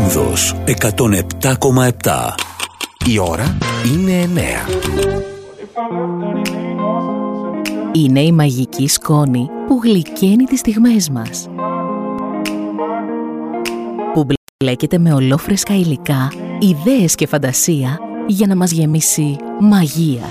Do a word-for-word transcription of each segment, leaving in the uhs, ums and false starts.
Λίνδος εκατόν επτά κόμμα επτά. Η ώρα είναι εννέα. Είναι η μαγική σκόνη που γλυκαίνει τις στιγμές μας. Που μπλέκεται με ολόφρεσκα υλικά, ιδέες και φαντασία για να μας γεμίσει μαγεία.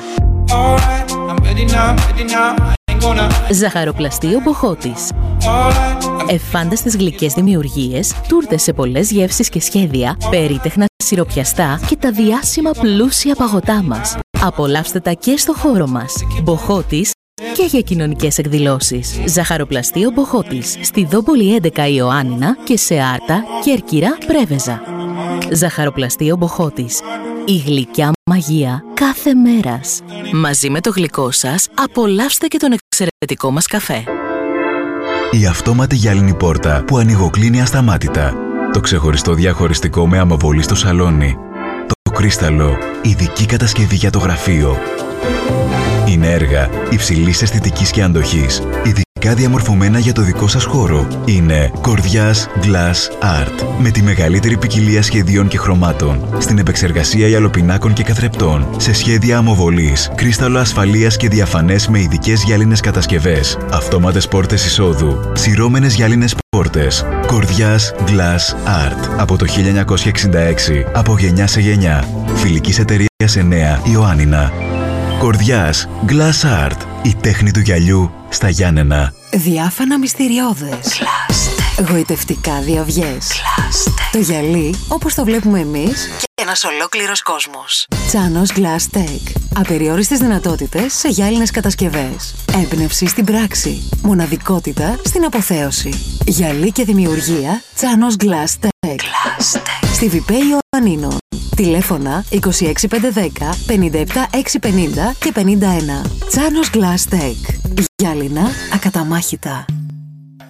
Ζαχαροπλαστείο Μποχώτης. Εφάνταστες γλυκές δημιουργίες, τούρτες σε πολλές γεύσεις και σχέδια, περίτεχνα σιροπιαστά και τα διάσημα πλούσια παγωτά μας. Απολαύστε τα και στο χώρο μας. Μποχώτης και για κοινωνικές εκδηλώσεις. Ζαχαροπλαστείο Μποχώτης, στη Δόμπολη έντεκα Ιωάννινα και σε Άρτα, Κέρκυρα, Πρέβεζα. Ζαχαροπλαστείο Μποχώτης. Η γλυκιά μαγεία κάθε μέρας. Μαζί με το γλυκό σας, απολαύστε και τον εξαιρετικό μας καφέ. Η αυτόματη γυάλινη πόρτα που ανοιγοκλίνει ασταμάτητα. Το ξεχωριστό διαχωριστικό με αμοβολή στο σαλόνι. Το κρίσταλο, ειδική κατασκευή για το γραφείο. Είναι έργα υψηλής αισθητικής και αντοχής, ειδικά διαμορφωμένα για το δικό σας χώρο. Είναι Κορδιάς Glass Art, με τη μεγαλύτερη ποικιλία σχεδίων και χρωμάτων, στην επεξεργασία ιαλοπινάκων και καθρεπτών, σε σχέδια αμοβολής, κρίσταλο ασφαλείας και διαφανές με ειδικές γυάλινες κατασκευές, αυτόματες πόρτες εισόδου, σειρώμενες γυάλινες πόρτες. Κορδιάς Glass Art, από το χίλια εννιακόσια εξήντα έξι, από γενιά σε γενιά. Φιλικής εταιρείας εννέα Ιωάννινα. Κορδιάς Glass Art, η τέχνη του γυαλιού στα Γιάννενα. Διάφανα μυστηριώδες. Κλάστε. Γοητευτικά διαυγές. Κλάστε. Το γυαλί όπως το βλέπουμε εμείς και ένας ολόκληρος κόσμος. Τσάνος Glass Tech. Απεριόριστες δυνατότητες σε γυάλινες κατασκευές. Έμπνευση στην πράξη. Μοναδικότητα στην αποθέωση. Γυαλί και δημιουργία Τσάνος Glass Tech. Κλάστε. Στη Βιπέ Ιωαννίνων. Τηλέφωνα είκοσι έξι πεντακόσια δέκα, πενήντα επτά εξακόσια πενήντα και πενήντα ένα. Τσάνος Glass Tech. Γυάλινα ακαταμάχητα.